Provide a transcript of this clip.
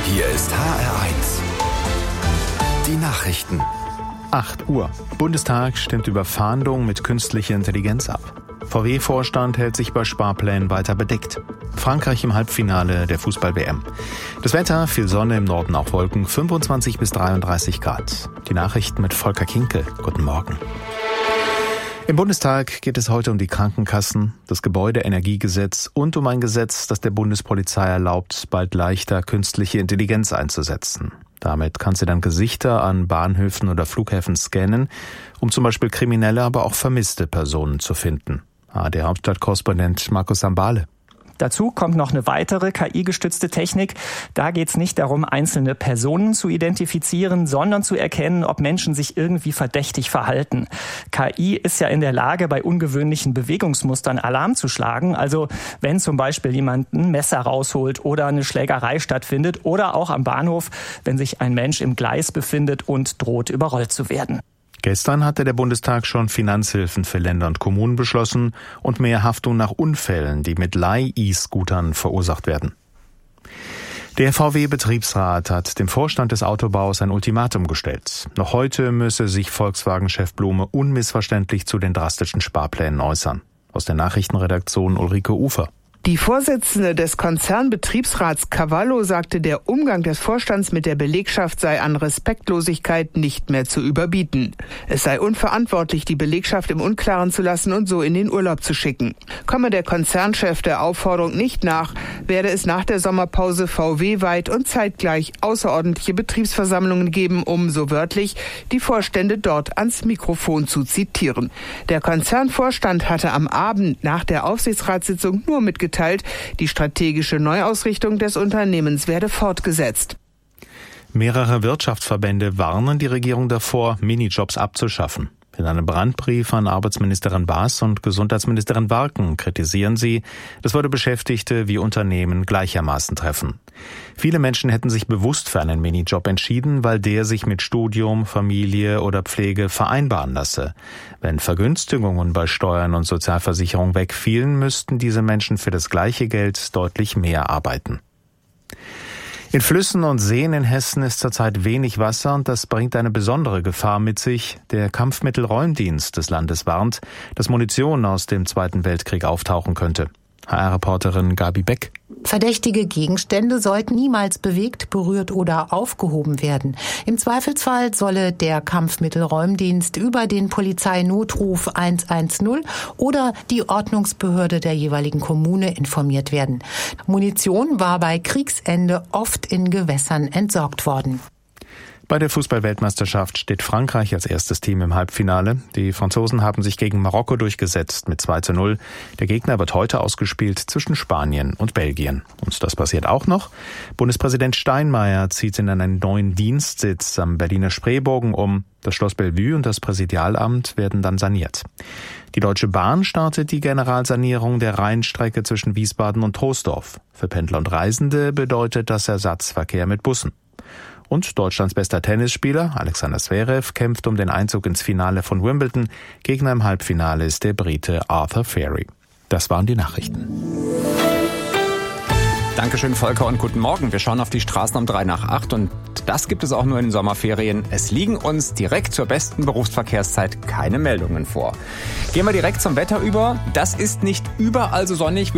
Hier ist HR1. Die Nachrichten. 8 Uhr. Bundestag stimmt über Fahndung mit künstlicher Intelligenz ab. VW-Vorstand hält sich bei Sparplänen weiter bedeckt. Frankreich im Halbfinale der Fußball-WM. Das Wetter, viel Sonne, im Norden auch Wolken, 25 bis 33 Grad. Die Nachrichten mit Volker Kinkel. Guten Morgen. Im Bundestag geht es heute um die Krankenkassen, das Gebäudeenergiegesetz und um ein Gesetz, das der Bundespolizei erlaubt, bald leichter künstliche Intelligenz einzusetzen. Damit kann sie dann Gesichter an Bahnhöfen oder Flughäfen scannen, um zum Beispiel kriminelle, aber auch vermisste Personen zu finden. Der Hauptstadtkorrespondent Markus Sambale. Dazu kommt noch eine weitere KI-gestützte Technik. Da geht es nicht darum, einzelne Personen zu identifizieren, sondern zu erkennen, ob Menschen sich irgendwie verdächtig verhalten. KI ist ja in der Lage, bei ungewöhnlichen Bewegungsmustern Alarm zu schlagen. Also wenn zum Beispiel jemand ein Messer rausholt oder eine Schlägerei stattfindet oder auch am Bahnhof, wenn sich ein Mensch im Gleis befindet und droht, überrollt zu werden. Gestern hatte der Bundestag schon Finanzhilfen für Länder und Kommunen beschlossen und mehr Haftung nach Unfällen, die mit Leih-E-Scootern verursacht werden. Der VW-Betriebsrat hat dem Vorstand des Autobaus ein Ultimatum gestellt. Noch heute müsse sich Volkswagen-Chef Blume unmissverständlich zu den drastischen Sparplänen äußern. Aus der Nachrichtenredaktion Ulrike Ufer. Die Vorsitzende des Konzernbetriebsrats Cavallo sagte, der Umgang des Vorstands mit der Belegschaft sei an Respektlosigkeit nicht mehr zu überbieten. Es sei unverantwortlich, die Belegschaft im Unklaren zu lassen und so in den Urlaub zu schicken. Komme der Konzernchef der Aufforderung nicht nach, werde es nach der Sommerpause VW-weit und zeitgleich außerordentliche Betriebsversammlungen geben, um, so wörtlich, die Vorstände dort ans Mikrofon zu zitieren. Der Konzernvorstand hatte am Abend nach der Aufsichtsratssitzung nur mitgeteilt, die strategische Neuausrichtung des Unternehmens werde fortgesetzt. Mehrere Wirtschaftsverbände warnen die Regierung davor, Minijobs abzuschaffen. In einem Brandbrief an Arbeitsministerin Baas und Gesundheitsministerin Warken kritisieren sie, das würde Beschäftigte wie Unternehmen gleichermaßen treffen. Viele Menschen hätten sich bewusst für einen Minijob entschieden, weil der sich mit Studium, Familie oder Pflege vereinbaren lasse. Wenn Vergünstigungen bei Steuern und Sozialversicherung wegfielen, müssten diese Menschen für das gleiche Geld deutlich mehr arbeiten. In Flüssen und Seen in Hessen ist zurzeit wenig Wasser und das bringt eine besondere Gefahr mit sich. Der Kampfmittelräumdienst des Landes warnt, dass Munition aus dem Zweiten Weltkrieg auftauchen könnte. HR-Reporterin Gabi Beck. Verdächtige Gegenstände sollten niemals bewegt, berührt oder aufgehoben werden. Im Zweifelsfall solle der Kampfmittelräumdienst über den Polizeinotruf 110 oder die Ordnungsbehörde der jeweiligen Kommune informiert werden. Munition war bei Kriegsende oft in Gewässern entsorgt worden. Bei der Fußball-Weltmeisterschaft steht Frankreich als erstes Team im Halbfinale. Die Franzosen haben sich gegen Marokko durchgesetzt mit 2:0. Der Gegner wird heute ausgespielt zwischen Spanien und Belgien. Und das passiert auch noch. Bundespräsident Steinmeier zieht in einen neuen Dienstsitz am Berliner Spreebogen um. Das Schloss Bellevue und das Präsidialamt werden dann saniert. Die Deutsche Bahn startet die Generalsanierung der Rheinstrecke zwischen Wiesbaden und Troisdorf. Für Pendler und Reisende bedeutet das Ersatzverkehr mit Bussen. Und Deutschlands bester Tennisspieler, Alexander Zverev, kämpft um den Einzug ins Finale von Wimbledon. Gegner im Halbfinale ist der Brite Arthur Fairy. Das waren die Nachrichten. Dankeschön, Volker, und guten Morgen. Wir schauen auf die Straßen um 7:03 und das gibt es auch nur in den Sommerferien. Es liegen uns direkt zur besten Berufsverkehrszeit keine Meldungen vor. Gehen wir direkt zum Wetter über. Das ist nicht überall so sonnig wie